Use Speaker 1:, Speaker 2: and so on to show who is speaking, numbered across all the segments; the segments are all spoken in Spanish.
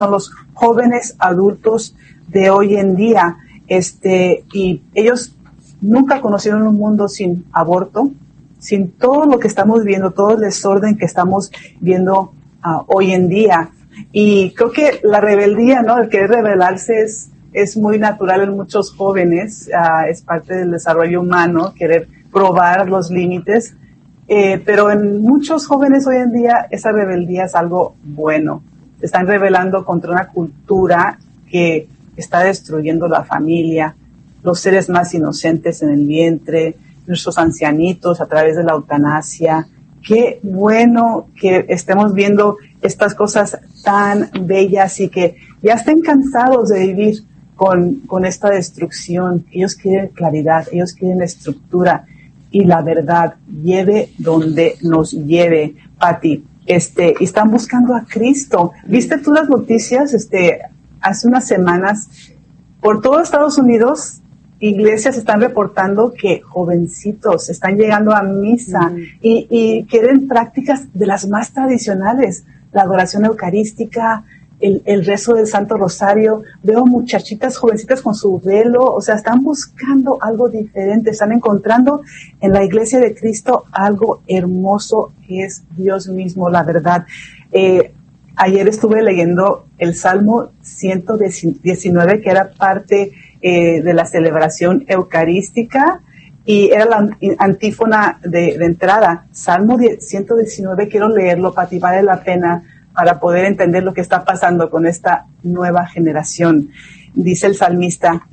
Speaker 1: los jóvenes adultos de hoy en día, y ellos nunca conocieron un mundo sin aborto, sin todo lo que estamos viendo, todo el desorden que estamos viendo hoy en día. Y creo que la rebeldía, ¿no? El querer rebelarse es muy natural en muchos jóvenes, es parte del desarrollo humano, querer probar los límites, pero en muchos jóvenes hoy en día esa rebeldía es algo bueno. Se están rebelando contra una cultura que está destruyendo la familia, los seres más inocentes en el vientre, nuestros ancianitos a través de la eutanasia. Qué bueno que estemos viendo estas cosas tan bellas y que ya estén cansados de vivir con esta destrucción. Ellos quieren claridad, ellos quieren estructura y la verdad, lleve donde nos lleve. Pati, están buscando a Cristo. ¿Viste tú las noticias hace unas semanas? Por todo Estados Unidos, iglesias están reportando que jovencitos están llegando a misa y quieren prácticas de las más tradicionales, la adoración eucarística, el rezo del Santo Rosario. Veo muchachitas jovencitas con su velo, o sea, están buscando algo diferente, están encontrando en la iglesia de Cristo algo hermoso que es Dios mismo, la verdad. Ayer estuve leyendo el Salmo 119, que era parte de la celebración eucarística, y era la antífona de entrada. Salmo 119, quiero leerlo, Pati, vale la pena para poder entender lo que está pasando con esta nueva generación. Dice el salmista: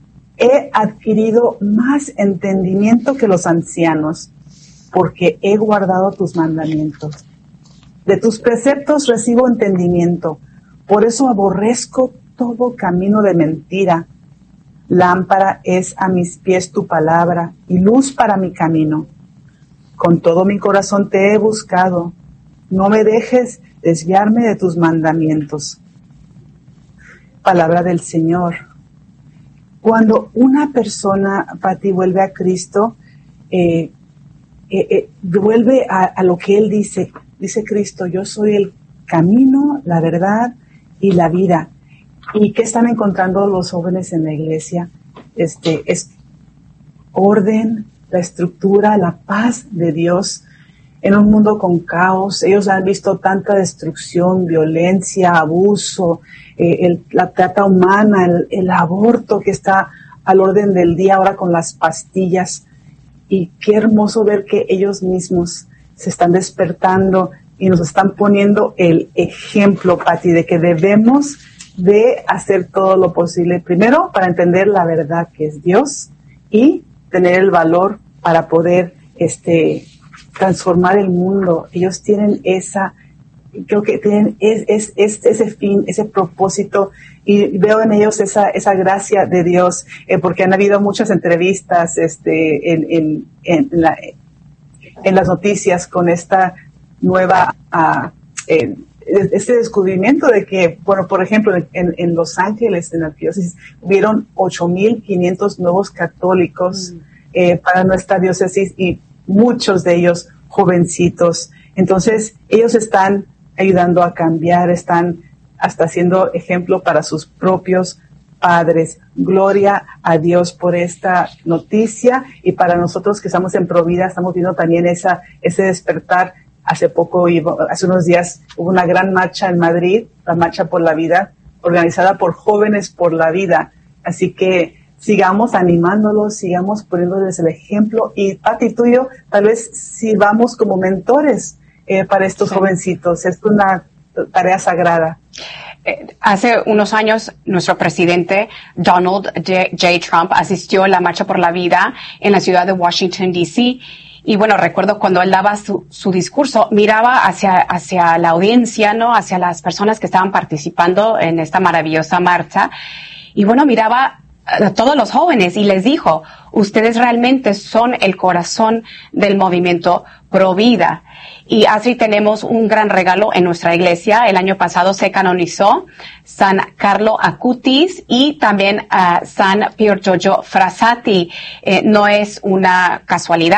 Speaker 1: he adquirido más entendimiento que los ancianos, porque he guardado tus mandamientos. De tus preceptos recibo entendimiento, por eso aborrezco todo camino de mentira. Lámpara es a mis pies tu palabra y luz para mi camino. Con todo mi corazón te he buscado. No me dejes desviarme de tus mandamientos. Palabra del Señor. Cuando una persona, Pati, vuelve a Cristo, vuelve a lo que Él dice. Dice Cristo: yo soy el camino, la verdad y la vida. ¿Y qué están encontrando los jóvenes en la iglesia? Es orden, la estructura, la paz de Dios en un mundo con caos. Ellos han visto tanta destrucción, violencia, abuso, la trata humana, el aborto que está al orden del día ahora con las pastillas. Y qué hermoso ver que ellos mismos se están despertando y nos están poniendo el ejemplo, Pati, de que debemos de hacer todo lo posible, primero para entender la verdad que es Dios y tener el valor para poder transformar el mundo. Ellos tienen creo que tienen ese fin, ese propósito, y veo en ellos esa gracia de Dios, porque han habido muchas entrevistas en las noticias con esta nueva este descubrimiento de que, bueno, por ejemplo, en Los Ángeles, en la diócesis, hubieron 8,500 nuevos católicos para nuestra diócesis, y muchos de ellos jovencitos. Entonces, ellos están ayudando a cambiar, están hasta siendo ejemplo para sus propios padres. Gloria a Dios por esta noticia, y para nosotros que estamos en Provida estamos viendo también ese despertar. Hace unos días hubo una gran marcha en Madrid, la Marcha por la Vida, organizada por Jóvenes por la Vida. Así que sigamos animándolos, sigamos poniéndoles el ejemplo, y Pati, tú y yo tal vez sirvamos como mentores para estos jovencitos. Es una tarea sagrada.
Speaker 2: Hace unos años, nuestro presidente Donald J. Trump asistió a la Marcha por la Vida en la ciudad de Washington, D.C., y bueno, recuerdo cuando él daba su discurso, miraba hacia la audiencia, ¿no? Hacia las personas que estaban participando en esta maravillosa marcha. Y bueno, miraba a todos los jóvenes y les dijo: ustedes realmente son el corazón del movimiento Pro Vida. Y así tenemos un gran regalo en nuestra iglesia. El año pasado se canonizó San Carlo Acutis y también San Pier Giorgio Frassati. No es una casualidad.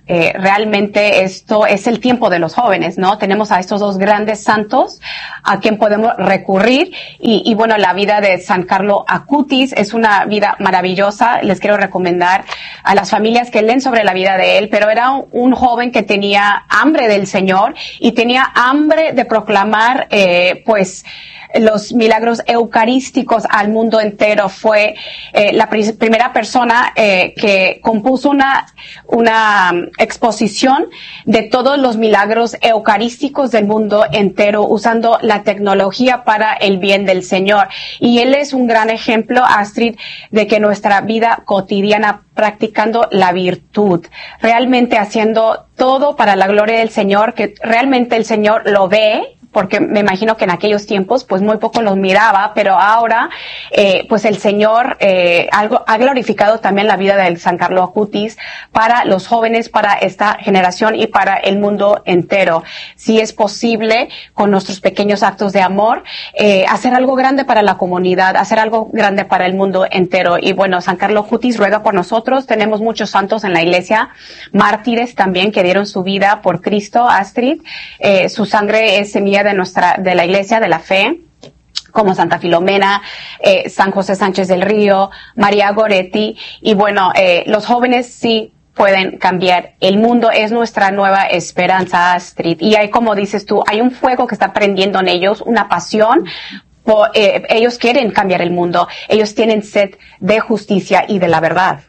Speaker 2: realmente esto es el tiempo de los jóvenes, ¿no? Tenemos a estos dos grandes santos a quien podemos recurrir y bueno, la vida de San Carlo Acutis es una vida maravillosa. Les quiero recomendar a las familias que leen sobre la vida de él, pero era un joven que tenía hambre del Señor y tenía hambre de proclamar, pues, los milagros eucarísticos al mundo entero. Fue la primera persona que compuso una exposición de todos los milagros eucarísticos del mundo entero usando la tecnología para el bien del Señor. Y él es un gran ejemplo, Astrid, de que nuestra vida cotidiana practicando la virtud, realmente haciendo todo para la gloria del Señor, que realmente el Señor lo ve, porque me imagino que en aquellos tiempos pues muy poco los miraba, pero ahora pues el Señor ha glorificado también la vida del San Carlo Acutis para los jóvenes, para esta generación y para el mundo entero. Si es posible, con nuestros pequeños actos de amor, hacer algo grande para la comunidad, hacer algo grande para el mundo entero. Y bueno, San Carlo Acutis ruega por nosotros. Tenemos muchos santos en la iglesia, mártires también que dieron su vida por Cristo, Astrid. Su sangre es semilla de la iglesia, de la fe, como Santa Filomena, San José Sánchez del Río, María Goretti, y bueno, los jóvenes sí pueden cambiar el mundo, es nuestra nueva esperanza, Astrid, y hay, como dices tú, hay un fuego que está prendiendo en ellos, una pasión. Ellos quieren cambiar el mundo, ellos tienen sed de justicia y de la verdad.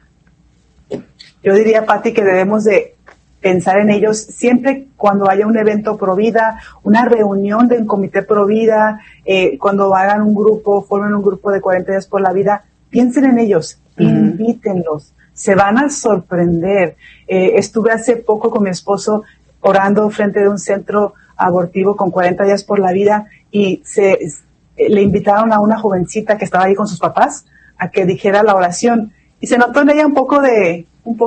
Speaker 1: Yo diría, Pati, que debemos de pensar en ellos siempre cuando haya un evento pro vida, una reunión de un comité pro vida, cuando hagan formen un grupo de 40 días por la vida, piensen en ellos, invítenlos, se van a sorprender. Estuve hace poco con mi esposo orando frente de un centro abortivo con 40 días por la vida y le invitaron a una jovencita que estaba ahí con sus papás a que dijera la oración y se notó en ella un poco de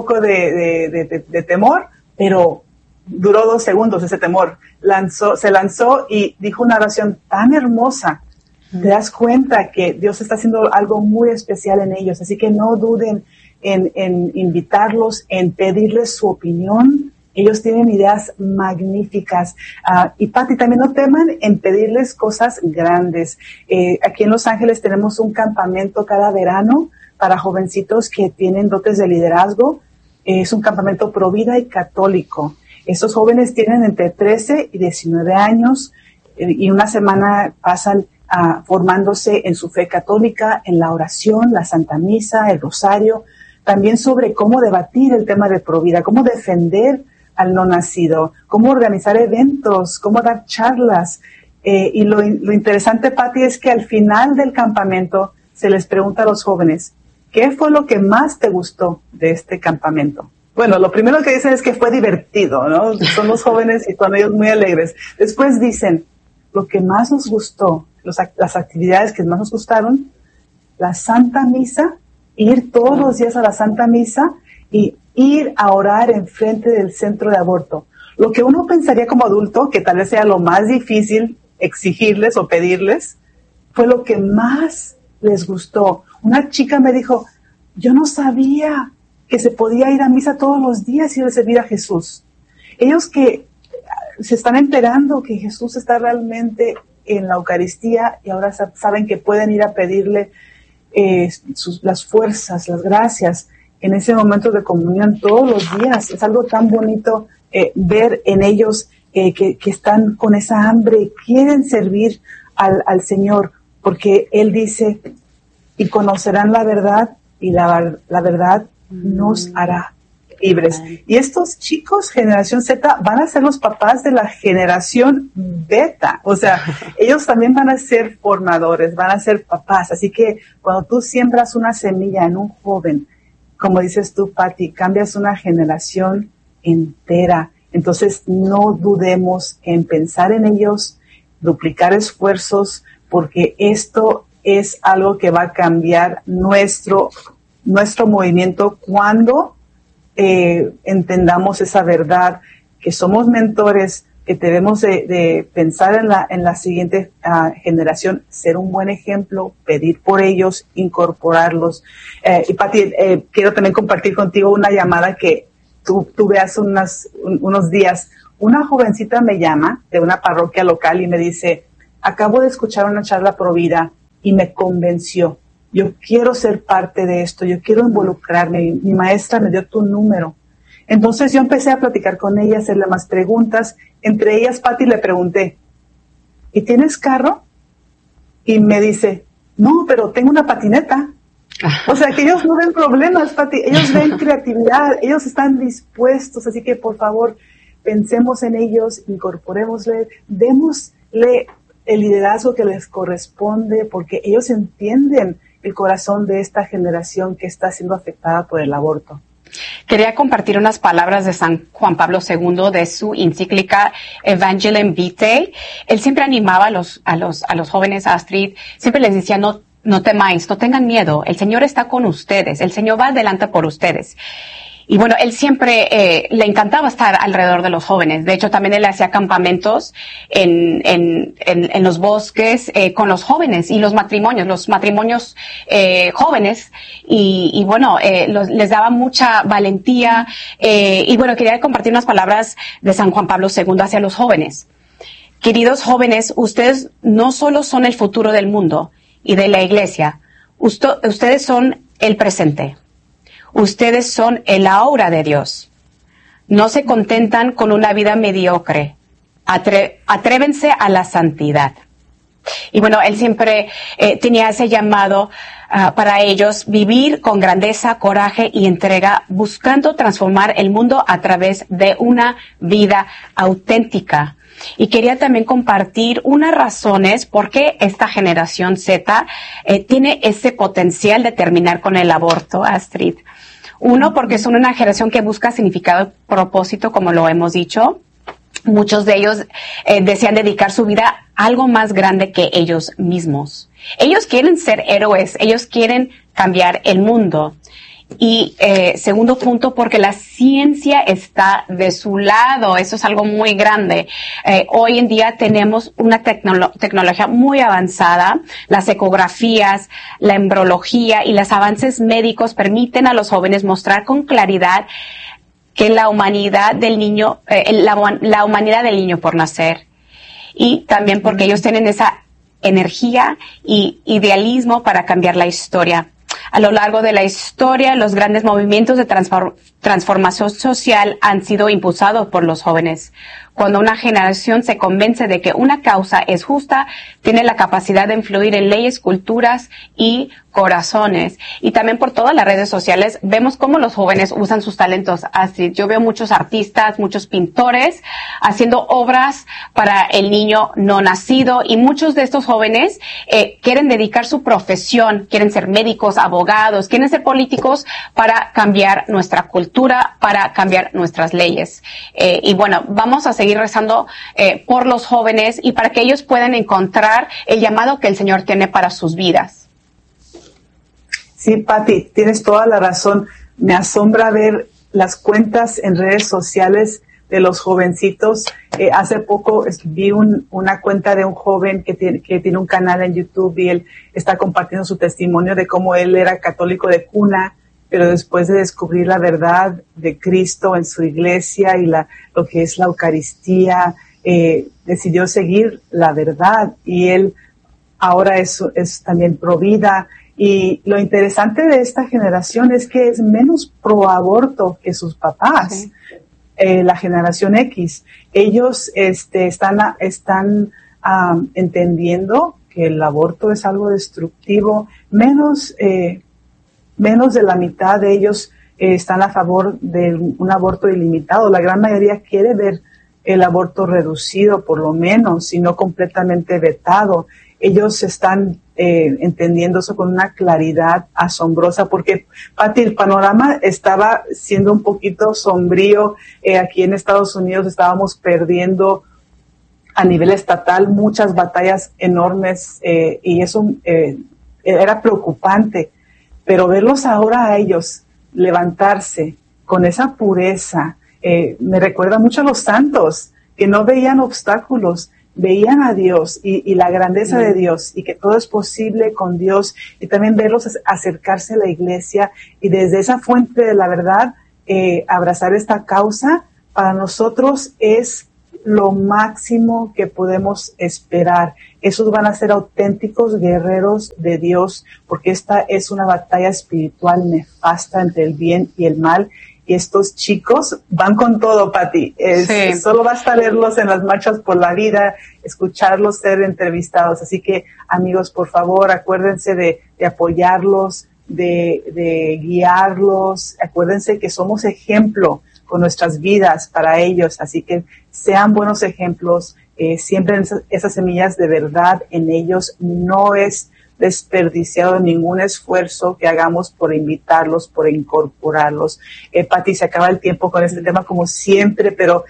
Speaker 1: temor, pero duró 2 segundos ese temor. Se lanzó y dijo una oración tan hermosa. Te das cuenta que Dios está haciendo algo muy especial en ellos, así que no duden en invitarlos, en pedirles su opinión. Ellos tienen ideas magníficas. Y Pati, también no teman en pedirles cosas grandes. Aquí en Los Ángeles tenemos un campamento cada verano para jovencitos que tienen dotes de liderazgo. Es un campamento pro vida y católico. Estos jóvenes tienen entre 13 y 19 años y una semana pasan formándose en su fe católica, en la oración, la Santa Misa, el Rosario, también sobre cómo debatir el tema de pro vida, cómo defender al no nacido, cómo organizar eventos, cómo dar charlas. Y lo interesante, Pati, es que al final del campamento se les pregunta a los jóvenes, ¿qué fue lo que más te gustó de este campamento? Bueno, lo primero que dicen es que fue divertido, ¿no? Son los jóvenes y son ellos muy alegres. Después dicen, lo que más nos gustó, las actividades que más nos gustaron, la Santa Misa, ir todos los días a la Santa Misa y ir a orar enfrente del centro de aborto. Lo que uno pensaría como adulto, que tal vez sea lo más difícil exigirles o pedirles, fue lo que más les gustó. Una chica me dijo, yo no sabía que se podía ir a misa todos los días y recibir a Jesús. Ellos que se están enterando que Jesús está realmente en la Eucaristía y ahora saben que pueden ir a pedirle las fuerzas, las gracias en ese momento de comunión todos los días. Es algo tan bonito ver en ellos que están con esa hambre, quieren servir al Señor, porque Él dice, y conocerán la verdad, y la verdad nos hará libres. Y estos chicos, generación Z, van a ser los papás de la generación beta. O sea, ellos también van a ser formadores, van a ser papás. Así que cuando tú siembras una semilla en un joven, como dices tú, Pati, cambias una generación entera. Entonces, no dudemos en pensar en ellos, duplicar esfuerzos, porque esto es algo que va a cambiar nuestro movimiento cuando entendamos esa verdad, que somos mentores, que debemos de pensar en la siguiente generación, ser un buen ejemplo, pedir por ellos, incorporarlos. Y Pati, quiero también compartir contigo una llamada que tuve hace unos días. Una jovencita me llama de una parroquia local y me dice, acabo de escuchar una charla pro vida y me convenció. Yo quiero ser parte de esto, yo quiero involucrarme. Mi maestra me dio tu número. Entonces yo empecé a platicar con ella, hacerle más preguntas. Entre ellas, Pati, le pregunté, ¿y tienes carro? Y me dice, no, pero tengo una patineta. O sea, que ellos no ven problemas, Pati, ellos ven creatividad, ellos están dispuestos, así que por favor, pensemos en ellos, incorporémosle, démosle el liderazgo que les corresponde, porque ellos entienden el corazón de esta generación que está siendo afectada por el aborto.
Speaker 2: Quería compartir unas palabras de San Juan Pablo II de su encíclica Evangelii Vitae. Él siempre animaba a los jóvenes, a Astrid, siempre les decía, no temáis, no tengan miedo, el Señor está con ustedes, el Señor va adelante por ustedes. Y bueno, él siempre le encantaba estar alrededor de los jóvenes. De hecho, también él hacía campamentos en los bosques con los jóvenes y los matrimonios jóvenes. Y bueno, les daba mucha valentía. Y bueno, quería compartir unas palabras de San Juan Pablo II hacia los jóvenes. Queridos jóvenes, ustedes no solo son el futuro del mundo y de la iglesia, ustedes son el presente. Ustedes son el ahora de Dios. No se contentan con una vida mediocre. Atrévense a la santidad. Y bueno, él siempre tenía ese llamado para ellos, vivir con grandeza, coraje y entrega, buscando transformar el mundo a través de una vida auténtica. Y quería también compartir unas razones por qué esta generación Z tiene ese potencial de terminar con el aborto, Astrid. Uno, porque son una generación que busca significado y propósito, como lo hemos dicho. Muchos de ellos desean dedicar su vida a algo más grande que ellos mismos. Ellos quieren ser héroes, ellos quieren cambiar el mundo. Y segundo punto, porque la ciencia está de su lado. Eso es algo muy grande. Hoy en día tenemos una tecnología muy avanzada. Las ecografías, la embriología y los avances médicos permiten a los jóvenes mostrar con claridad que la humanidad del niño, la humanidad del niño por nacer. Y también porque ellos tienen esa energía y idealismo para cambiar la historia. A lo largo de la historia, los grandes movimientos de transformación social han sido impulsados por los jóvenes. Cuando una generación se convence de que una causa es justa, tiene la capacidad de influir en leyes, culturas y corazones. Y también por todas las redes sociales vemos cómo los jóvenes usan sus talentos. Así, yo veo muchos artistas, muchos pintores haciendo obras para el niño no nacido, y muchos de estos jóvenes quieren dedicar su profesión, quieren ser médicos, abogados, quieren ser políticos para cambiar nuestra cultura, para cambiar nuestras leyes. Y bueno, vamos a seguir rezando por los jóvenes y para que ellos puedan encontrar el llamado que el Señor tiene para sus vidas.
Speaker 1: Sí, Pati, tienes toda la razón. Me asombra ver las cuentas en redes sociales de los jovencitos. Hace poco vi una cuenta de un joven que tiene un canal en YouTube, y él está compartiendo su testimonio de cómo él era católico de cuna, pero después de descubrir la verdad de Cristo en su iglesia y lo que es la Eucaristía, decidió seguir la verdad, y él ahora es también pro vida. Y lo interesante de esta generación es que es menos pro aborto que sus papás. Sí. La generación X, ellos están entendiendo que el aborto es algo destructivo. Menos de la mitad de ellos están a favor de un aborto ilimitado. La gran mayoría quiere ver el aborto reducido, por lo menos, y no completamente vetado. Ellos están entendiendo eso con una claridad asombrosa, porque, Pati, el panorama estaba siendo un poquito sombrío. Aquí en Estados Unidos estábamos perdiendo a nivel estatal muchas batallas enormes, y eso era preocupante. Pero verlos ahora a ellos levantarse con esa pureza, me recuerda mucho a los santos, que no veían obstáculos, veían a Dios y la grandeza de Dios, y que todo es posible con Dios, y también verlos acercarse a la iglesia y desde esa fuente de la verdad abrazar esta causa, para nosotros es lo máximo que podemos esperar. Esos van a ser auténticos guerreros de Dios, porque esta es una batalla espiritual nefasta entre el bien y el mal. Y estos chicos van con todo, Pati.
Speaker 2: Sí.
Speaker 1: Solo basta verlos en las marchas por la vida, escucharlos ser entrevistados. Así que, amigos, por favor, acuérdense de apoyarlos, de guiarlos. Acuérdense que somos ejemplo con nuestras vidas para ellos. Así que sean buenos ejemplos. Siembren esas semillas de verdad en ellos. No es desperdiciado ningún esfuerzo que hagamos por invitarlos, por incorporarlos. Pati, se acaba el tiempo con este tema como siempre, pero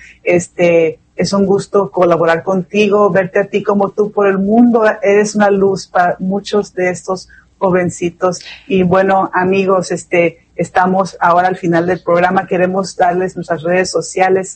Speaker 1: es un gusto colaborar contigo, verte a ti como tú por el mundo. Eres una luz para muchos de estos jovencitos. Y bueno, amigos, estamos ahora al final del programa. Queremos darles nuestras redes sociales.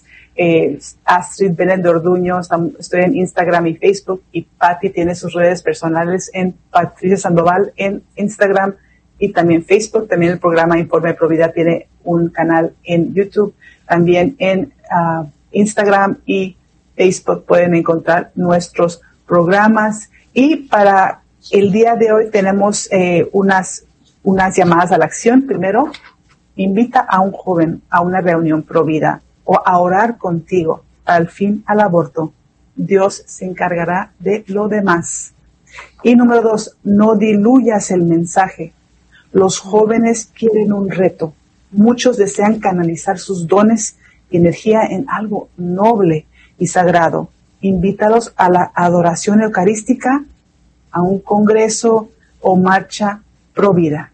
Speaker 1: Astrid Bennett de Orduño, estoy en Instagram y Facebook, y Patti tiene sus redes personales en Patricia Sandoval en Instagram y también Facebook. También el programa Informe de Provida tiene un canal en YouTube. También en Instagram y Facebook pueden encontrar nuestros programas. Y para el día de hoy tenemos unas llamadas a la acción. Primero, invita a un joven a una reunión Provida o a orar contigo al fin al aborto. Dios se encargará de lo demás. Y número 2, no diluyas el mensaje. Los jóvenes quieren un reto. Muchos desean canalizar sus dones y energía en algo noble y sagrado. Invítalos a la adoración eucarística, a un congreso o marcha Provida.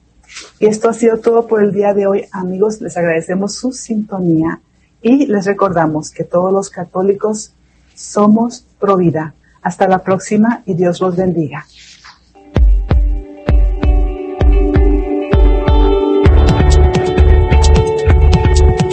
Speaker 1: Y esto ha sido todo por el día de hoy, amigos. Les agradecemos su sintonía y les recordamos que todos los católicos somos Provida. Hasta la próxima y Dios los bendiga.